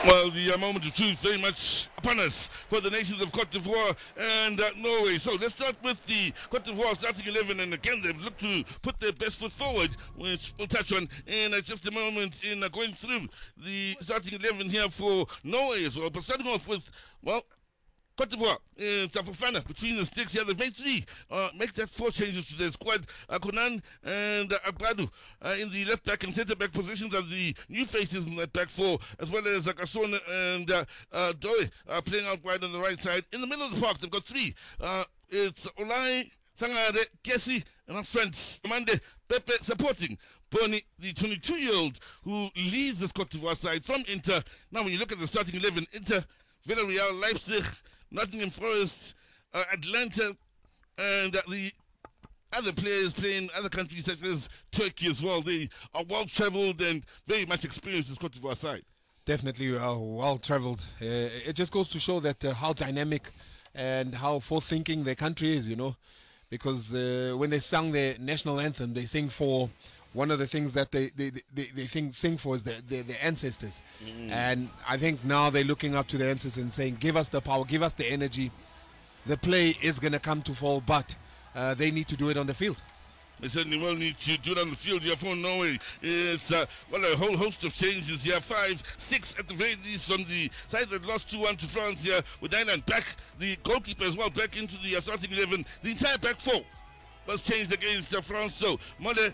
Well, the moment of truth very much upon us for the nations of Cote d'Ivoire and Norway. So let's start with the Cote d'Ivoire starting 11, and again they've looked to put their best foot forward, which we'll touch on in just a moment in going through the starting 11 here for Norway as well. But starting off with, well, Cote d'Ivoire, Fofana between the sticks here. They've made make that 4 changes to their squad. Konan and Agbadu in the left back and centre back positions are the new faces in that back 4, as well as Kasson and Doe playing out wide on the right side. In the middle of the park, they've got 3. It's Olai, Sangare, Kessi, and our friend Amande Pepe supporting Boni, the 22-year-old who leads this Cote d'Ivoire side from Inter. Now, when you look at the starting 11, Inter, Villarreal, Leipzig, Nottingham Forest, Atlanta, and the other players playing other countries such as Turkey as well. They are well-travelled and very much experienced this Cote d'Ivoire side. Definitely well-travelled. It just goes to show that how dynamic and how forward-thinking their country is, you know. Because when they sung their national anthem, they sing for... One of the things that they sing for is their ancestors. And I think now they're looking up to their ancestors and saying, give us the power, give us the energy. The play is going to come to fall, but they need to do it on the field. They certainly will need to do it on the field here for Norway. It's a whole host of changes here. 5, 6 at the very least from the side that lost 2-1 to France here, with Island back, the goalkeeper as well, back into the starting 11. The entire back 4 was changed against France. So Mole,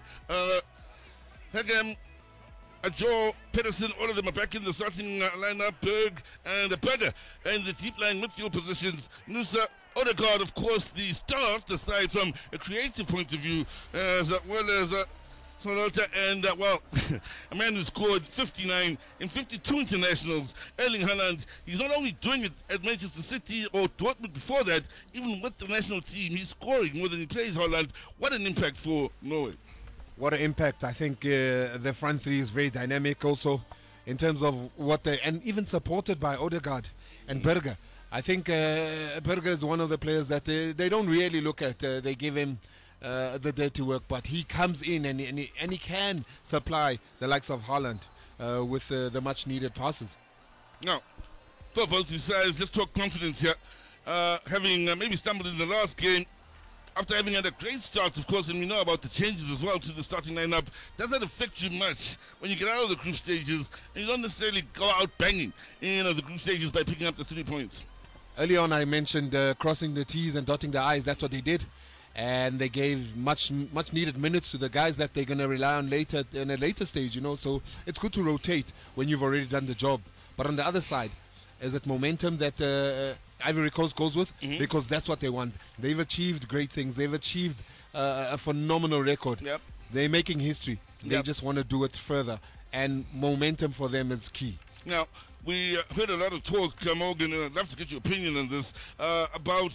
Hegem, Ajo, Pedersen, all of them are back in the starting lineup. Berg and Berger in the deep line midfield positions. Nusa, Odegaard, of course, the star of the side from a creative point of view, as well as Sonata and, a man who scored 59 in 52 internationals, Erling Haaland. He's not only doing it at Manchester City or Dortmund before that, even with the national team, he's scoring more than he plays. Haaland. What an impact for Norway. What an impact. I think the front 3 is very dynamic also in terms of what they, and even supported by Odegaard and Berger. I think Berger is one of the players that they don't really look at. They give him the dirty work, but he comes in and he can supply the likes of Haaland with the much needed passes. Now, for both these sides, let's talk confidence here. Having maybe stumbled in the last game, after having had a great start, of course, and we know about the changes as well to the starting lineup, does that affect you much when you get out of the group stages and you don't necessarily go out banging in the group stages by picking up the 3 points? Early on, I mentioned crossing the T's and dotting the I's. That's what they did. And they gave much needed minutes to the guys that they're going to rely on later in a later stage, you know. So it's good to rotate when you've already done the job. But on the other side, is it momentum that Ivory Coast goes with? Because that's what they want. They've achieved great things. They've achieved a phenomenal record. Yep. They're making history. They just want to do it further. And momentum for them is key. Now, we heard a lot of talk, Morgan, and I'd love to get your opinion on this, about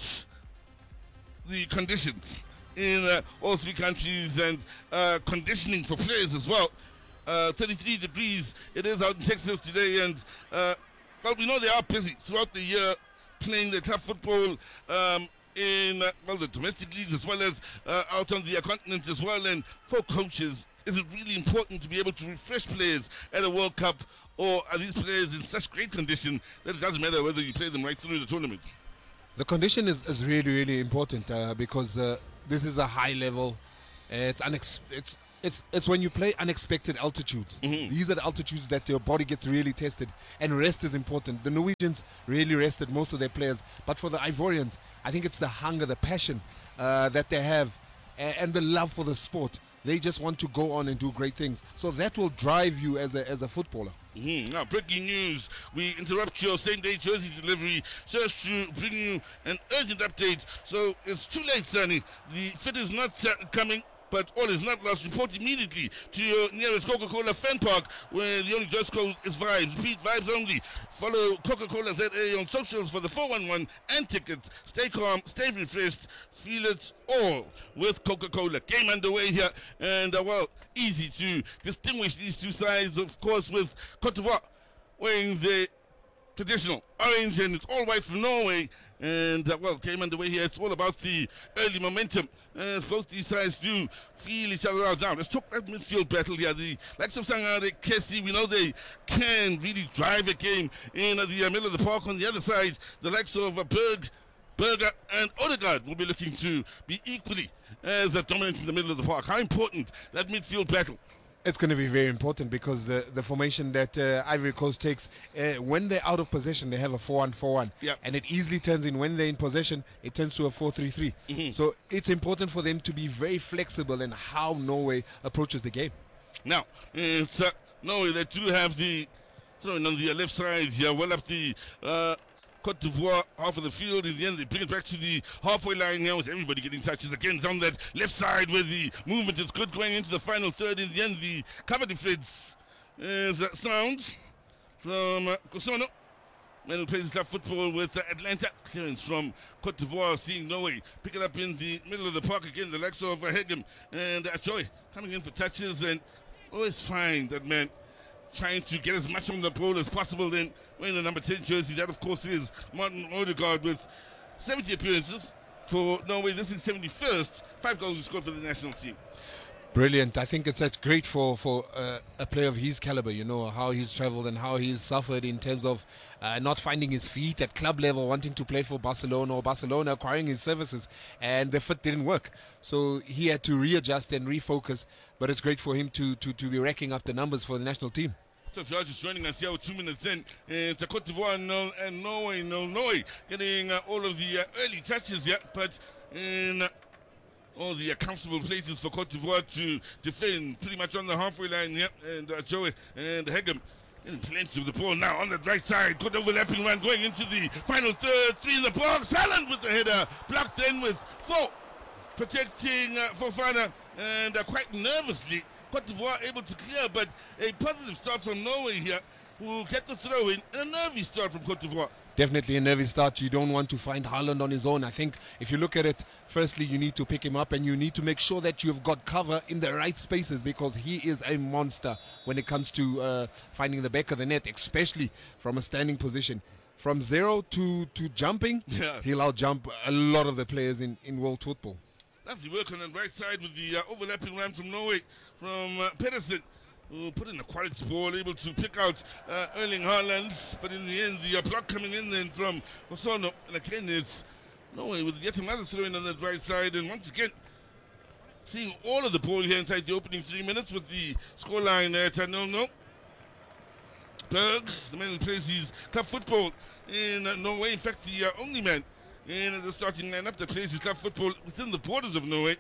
the conditions in all 3 countries and conditioning for players as well. 33 degrees it is out in Texas today, and we know they are busy throughout the year playing the tough football in the domestic leagues as well as out on the continent as well. And for coaches, is it really important to be able to refresh players at a World Cup, or are these players in such great condition that it doesn't matter whether you play them right through the tournament? The condition is really, really important because this is a high level. It's when you play unexpected altitudes. These are the altitudes that your body gets really tested, and rest is important. The Norwegians really rested most of their players, but for the Ivorians, I think it's the hunger, the passion that they have, and the love for the sport. They just want to go on and do great things. So that will drive you as a footballer. Now, breaking news. We interrupt your same-day jersey delivery just to bring you an urgent update. So it's too late, Sonny. The fit is not coming, but all is not lost. Report immediately to your nearest Coca-Cola fan park, where the only dress code is vibes. Repeat, vibes only. Follow Coca-Cola ZA on socials for the 411 and tickets. Stay calm, stay refreshed, feel it all with Coca-Cola. Game underway here, and easy to distinguish these 2 sides, of course, with Cote d'Ivoire wearing the traditional orange and it's all white from Norway, And, came underway here. It's all about the early momentum as both these sides do feel each other out. Now, let's talk that midfield battle here. The likes of Sangare, Kessie, we know they can really drive a game in the middle of the park. On the other side, the likes of Berger and Odegaard will be looking to be equally as dominant in the middle of the park. How important that midfield battle? It's going to be very important because the formation that Ivory Coast takes, when they're out of possession, they have a 4-1-4-1. Yep. And it easily turns in when they're in possession, it turns to a 4-3-3. Mm-hmm. So it's important for them to be very flexible in how Norway approaches the game. Now, it's Norway that do have the throwing on the left side here, well up the Cote d'Ivoire half of the field. In the end, they bring it back to the halfway line now with everybody getting touches again down that left side where the movement is good going into the final third. In the end, the cover defense is sound from Kosono. Man who plays club football with Atlanta. Clearance from Cote d'Ivoire, seeing Norway pick it up in the middle of the park again. The likes of Hegem and Achoy coming in for touches, and always find that man trying to get as much on the ball as possible. Then wearing the number 10 jersey, that of course is Martin Odegaard with 70 appearances for Norway. This is 71st. 5 goals he scored for the national team. Brilliant. I think that's great for a player of his caliber, you know, how he's traveled and how he's suffered in terms of not finding his feet at club level, wanting to play for Barcelona or Barcelona acquiring his services, and the fit didn't work. So he had to readjust and refocus, but it's great for him to be racking up the numbers for the national team. So if you're just joining us here with 2 minutes in, it's Cote d'Ivoire and Norway. Norway getting all of the early touches here, but in all the comfortable places for Cote d'Ivoire to defend pretty much on the halfway line here. And Joey and Hegem in plenty of the ball now on the right side. Good overlapping run going into the final third. 3 in the box. Haaland with the header. Blocked in with 4. Protecting Fofana. And quite nervously, Cote d'Ivoire able to clear. But a positive start from Norway here, who get the throw in. And a nervy start from Cote d'Ivoire. Definitely a nervy start. You don't want to find Haaland on his own. I think if you look at it, firstly, you need to pick him up and you need to make sure that you've got cover in the right spaces, because he is a monster when it comes to finding the back of the net, especially from a standing position. From 0 to jumping, he'll out-jump a lot of the players in world football. Lovely work on the right side with the overlapping run from Norway, from Pedersen, who put in a quality ball, able to pick out Erling Haaland, but in the end, the block coming in then from Kosono. And again, it's Norway with yet another throw in on the right side, and once again, seeing all of the ball here inside the opening 3 minutes with the scoreline at 0-0. Berg, the man who plays his club football in Norway, in fact, the only man in the starting lineup that plays his club football within the borders of Norway.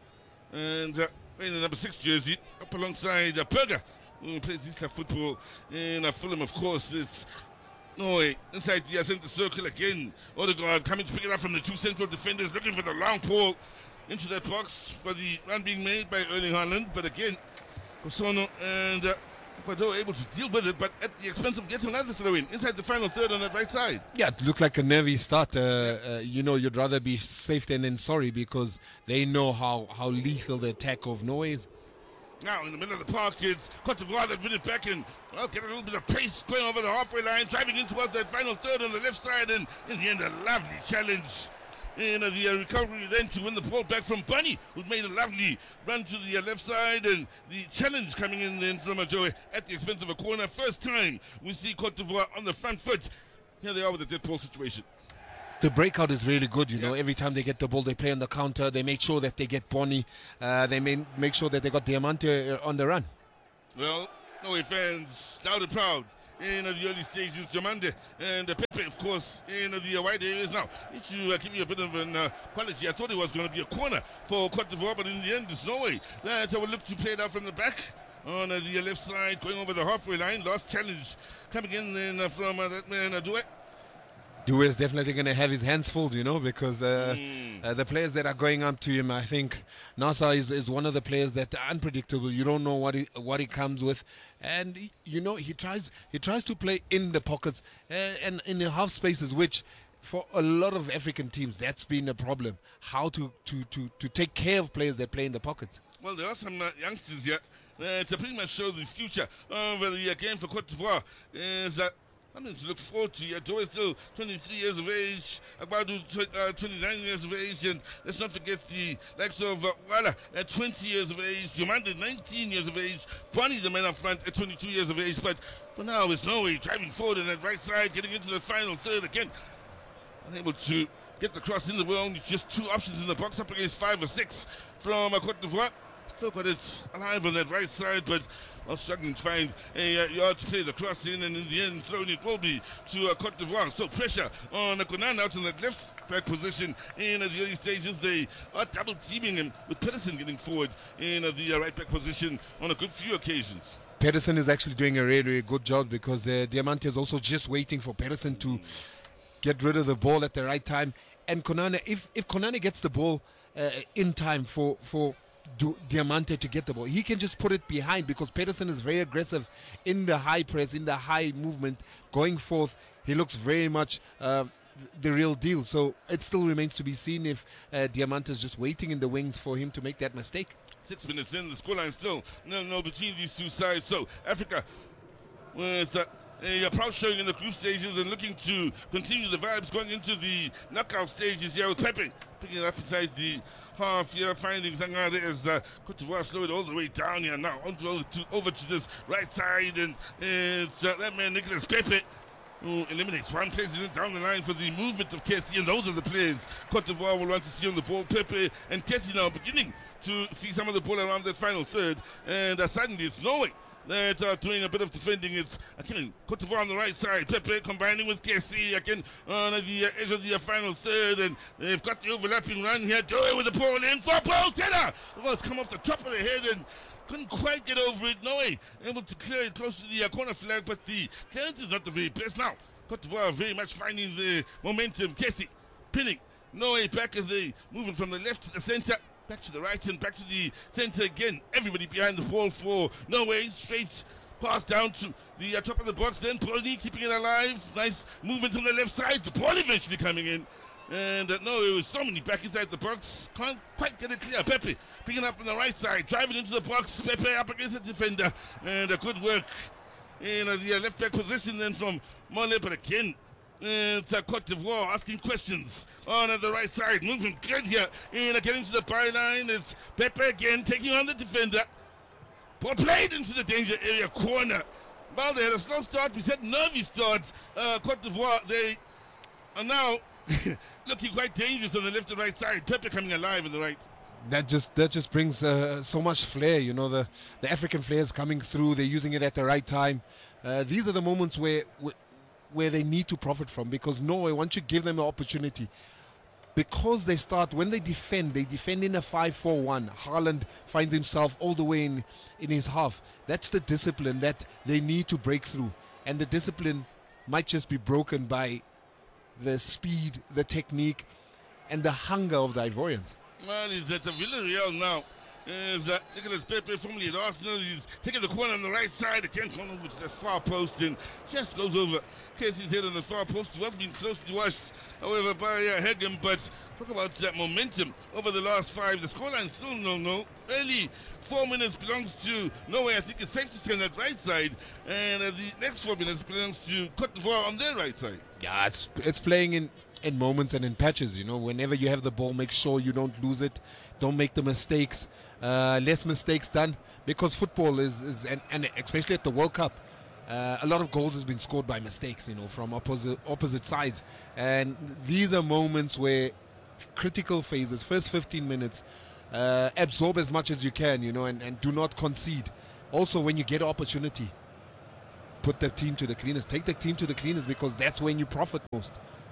And wearing the number 6 jersey, up alongside Berger, who plays his club football in Fulham, of course. It's Norway inside the centre circle again. Odegaard coming to pick it up from the 2 central defenders, looking for the long ball into that box for the run being made by Erling Haaland. But again, Kosono and Ecuador able to deal with it, but at the expense of getting another throw in inside the final third on that right side. Yeah, it looked like a nervy start. You know, you'd rather be safe than sorry, because they know how lethal the attack of Norway is. Now in the middle of the park, it's Cote d'Ivoire that win it back and get a little bit of pace going over the halfway line, driving in towards that final third on the left side, and in the end a lovely challenge in the recovery then to win the ball back from Bunny, who made a lovely run to the left side, and the challenge coming in then from Joey at the expense of a corner. First time we see Cote d'Ivoire on the front foot. Here they are with the dead ball situation. The breakout is really good, you know. Every time they get the ball, they play on the counter. They make sure that they get Bonnie. They make sure that they got Diamante on the run. Well, Norway fans loud and proud in the early stages. Diamante and Pepe, of course, in the wide areas. Now, need to give you a bit of an apology. I thought it was going to be a corner for Cote d'Ivoire, but in the end, it's Norway that will look to play it out from the back on the left side, going over the halfway line. Last challenge coming in then from that man, Doué. Doué is definitely going to have his hands full, you know, because the players that are going up to him, I think Nasser is one of the players that are unpredictable. You don't know what he comes with, and you know he tries to play in the pockets and in the half spaces, which for a lot of African teams that's been a problem. How to take care of players that play in the pockets. Well, there are some youngsters here to pretty much show the future of the game for Cote d'Ivoire. Is that something to look forward to. Yeah, Joe is still 23 years of age, Agbadu 29 years of age, and let's not forget the likes of Wala at 20 years of age, Diomande 19 years of age, Bonnie the man up front at 22 years of age. But for now, it's Norway driving forward on that right side, getting into the final third again. Unable to get the cross in the world. It's just two options in the box up against 5 or 6 from Cote d'Ivoire. Still got it alive on that right side, but struggling to find a yard to play the cross in, and in the end, throwing it will be to Cote d'Ivoire. So pressure on Konana out in that left back position in the early stages. They are double teaming him with Pedersen getting forward in the right back position on a good few occasions. Pedersen is actually doing a really, really good job, because Diamante is also just waiting for Pedersen to get rid of the ball at the right time. And Konana, if Konana gets the ball in time for Diamante to get the ball, he can just put it behind, because Pedersen is very aggressive in the high press, in the high movement, going forth. He looks very much the real deal. So it still remains to be seen if Diamante is just waiting in the wings for him to make that mistake. 6 minutes in, the scoreline still 0-0 between these two sides. So Africa with a proud showing in the group stages and looking to continue the vibes going into the knockout stages here, with Pepe picking it up inside the half here, finding Zangare as Cote d'Ivoire slow it all the way down here now over to this right side, and it's that man Nicolas Pepe who eliminates one, places it down the line for the movement of Kessie, and those are the players Cote d'Ivoire will want to see on the ball. Pepe and Kessie now beginning to see some of the ball around that final third, and suddenly it's Norway that are doing a bit of defending. It's again Cote d'Ivoire on the right side, Pepe combining with Kessie again on the edge of the final third, and they've got the overlapping run here. Joey with the ball in for Paul Taylor. The ball's come off the top of the head and couldn't quite get over it. Norway able to clear it close to the corner flag, but the clearance is not the very best now. Cote d'Ivoire very much finding the momentum. Kessie pinning Norway back as they move it from the left to the center, back to the right and back to the center again. Everybody behind the ball for Norway. Straight pass down to the top of the box. Then Pauli keeping it alive. Nice movement on the left side. The ball eventually coming in. And Norway with so many back inside the box. Can't quite get it clear. Pepe picking up on the right side. Driving into the box. Pepe up against the defender. And a good work in the left back position then from Mole. But again, it's Cote d'Ivoire asking questions on the right side. Moving good here in getting to the byline. It's Pepe again taking on the defender. Ball played into the danger area corner. Well, they had a slow start. We said nervy start. Cote d'Ivoire, they are now looking quite dangerous on the left and right side. Pepe coming alive on the right. That just brings so much flair. You know, the African flair is coming through. They're using it at the right time. These are the moments where they need to profit from, because Norway, once you give them the opportunity, because when they defend in a 5-4-1. Haaland finds himself all the way in his half. That's the discipline that they need to break through, and the discipline might just be broken by the speed, the technique, and the hunger of the Ivorians. Well, he's at the Villarreal now. Is Nicolas Pepe, formerly at Arsenal. He's taking the corner on the right side. Again, going over to the far post and just goes over Kessie's head on the far post. He was being closely watched, however, by Hegem. But talk about that momentum over the last 5. The scoreline still 0-0. Early 4 minutes belongs to Norway. I think it's safe to say on that right side. And the next 4 minutes belongs to Cote d'Ivoire on their right side. Yeah, it's playing in moments and in patches. You know, whenever you have the ball, make sure you don't lose it. Don't make the mistakes. Less mistakes done, because football is and especially at the World Cup, a lot of goals has been scored by mistakes, you know, from opposite sides. And these are moments where critical phases, first 15 minutes, absorb as much as you can, you know, and do not concede. Also, when you get an opportunity, put the team to the cleaners, take the team to the cleaners, because that's when you profit most.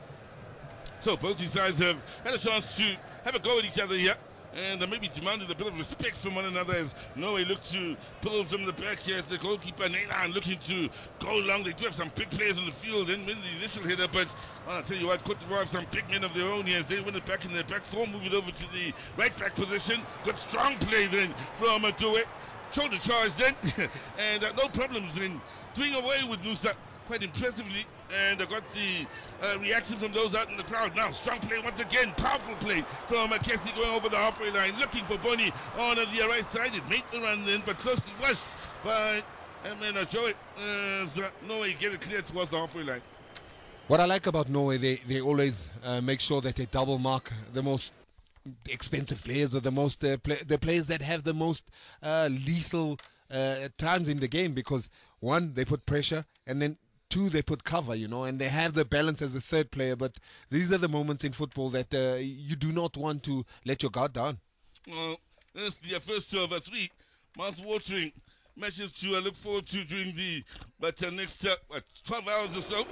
So both these sides have had a chance to have a go at each other here, and maybe demanded a bit of respect from one another as Norway look to pull from the back here as the goalkeeper Neyland looking to go long. They do have some big players on the field and win the initial header, but I'll tell you what, Cote d'Ivoire have some big men of their own here as they win it back in their back four, move it over to the right back position. Good strong play then from Due. Shoulder charge then, and no problems in doing away with Nusa quite impressively, and I got the reaction from those out in the crowd. Now, strong play once again, powerful play from Kessie going over the halfway line, looking for Boni on the right side. It made the run then, but closely watched by And then Joey, Norway get it clear towards the halfway line. What I like about Norway, they always make sure that they double mark the most expensive players, or the players that have the most lethal times in the game, because one, they put pressure, and then two, they put cover, and they have the balance as a third player. But these are the moments in football that you do not want to let your guard down. Well, that's the first 2 of 3 mouth-watering matches to look forward to during the next 12 hours or so.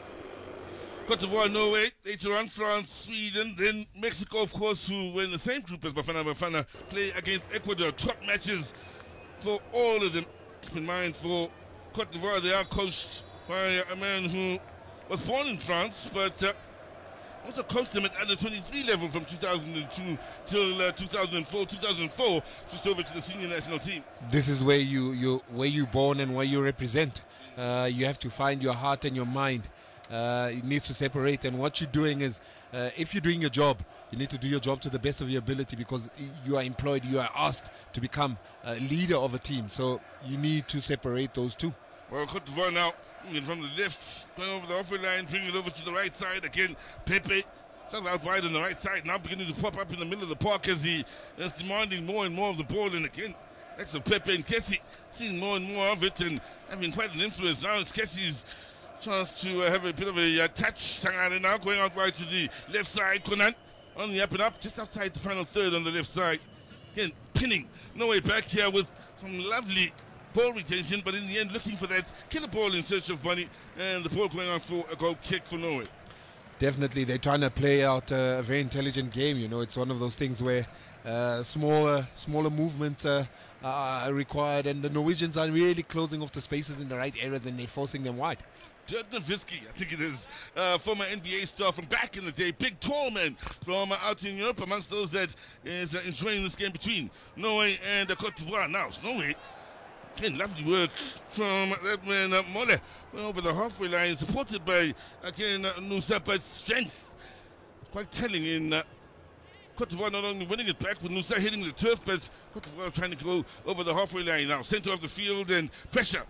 Cote d'Ivoire, Norway, later on France, Sweden, then Mexico, of course, who were in the same group as Bafana, play against Ecuador. Top matches for all of them. Keep in mind, for Cote d'Ivoire, they are coached by a man who was born in France, but also coached them at under 23 level from 2002 till 2004. 2004, switched over to the senior national team. This is where you're born and where you represent. You have to find your heart and your mind. You need to separate, and what you're doing is, if you're doing your job, you need to do your job to the best of your ability, because you are employed, you are asked to become a leader of a team, so you need to separate those two. Well, Cote d'Ivoire now, from the left, going over the halfway line, bringing it over to the right side again. Pepe started out wide on the right side, now beginning to pop up in the middle of the park as he is demanding more and more of the ball, and again, next to Pepe and Kessie, seeing more and more of it and having quite an influence. Now it's Kessie's chance to have a bit of a touch. Sangare now going out wide to the left side. Konan on the up and up, just outside the final third on the left side. Again, pinning Norway back here with some lovely ball retention, but in the end looking for that killer ball in search of Bunny, and the ball going on for a goal kick for Norway. Definitely, they're trying to play out a very intelligent game. It's one of those things where smaller movements are required, and the Norwegians are really closing off the spaces in the right areas, and they're forcing them wide. Dirk Nowitzki, I think it is, former NBA star from back in the day, big tall man from out in Europe, amongst those that is enjoying this game between Norway and Cote d'Ivoire. Now it's Norway. Again, lovely work from that man Mole over the halfway line, supported by again Nusa, but strength quite telling in Cote d'Ivoire not only winning it back with Nusa hitting the turf, but Cote d'Ivoire trying to go over the halfway line now, center of the field, and pressure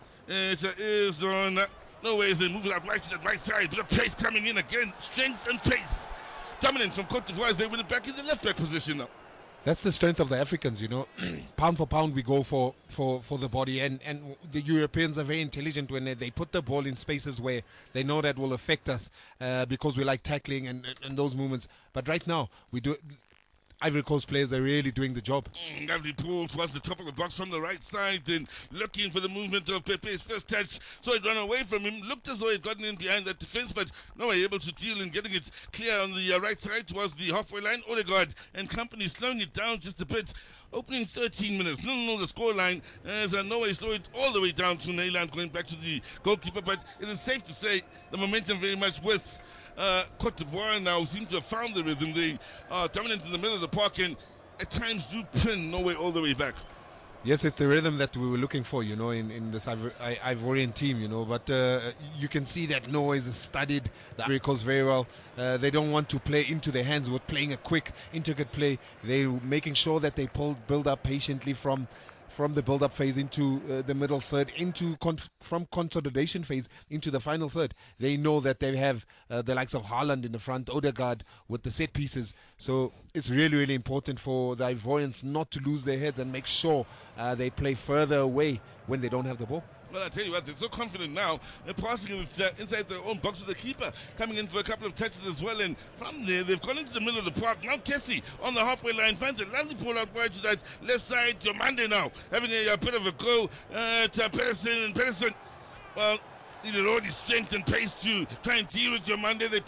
is on Norway as they move it out right to the right side, but the pace coming in again, strength and pace. Dominance from Cote d'Ivoire as they win it back in the left back position now. That's the strength of the Africans, Pound for pound, we go for the body, and the Europeans are very intelligent when they put the ball in spaces where they know that will affect us, because we like tackling and those movements. But right now, we do. Ivory Coast players are really doing the job. Lovely pull towards the top of the box from the right side, and looking for the movement of Pepe's first touch. So it ran away from him. Looked as though he'd gotten in behind that defense, but no way able to deal in getting it clear on the right side towards the halfway line. Odegaard and company slowing it down just a bit. Opening 13 minutes, no, the scoreline as Norway slow it all the way down to Neyland, going back to the goalkeeper. But it is safe to say the momentum very much with Cote d'Ivoire now seem to have found the rhythm. They are dominant in the middle of the park and at times do pin Norway all the way back. Yes, it's the rhythm that we were looking for, in this Ivorian team, but you can see that Norway has studied the Ivory Coast very well. They don't want to play into their hands with playing a quick, intricate play. They're making sure that they build up patiently from the build-up phase into the middle third, from consolidation phase into the final third. They know that they have the likes of Haaland in the front, Odegaard with the set pieces. So it's really, really important for the Ivorians not to lose their heads and make sure they play further away when they don't have the ball. Well, I tell you what, they're so confident now. They're passing it inside their own box with the keeper coming in for a couple of touches as well. And from there, they've gone into the middle of the park. Now Kessie on the halfway line finds a lovely pull out wide to that left side. Jomande now having a bit of a go to Pedersen. And Pedersen, well, needed all the strength and pace to try and deal with Jomande. They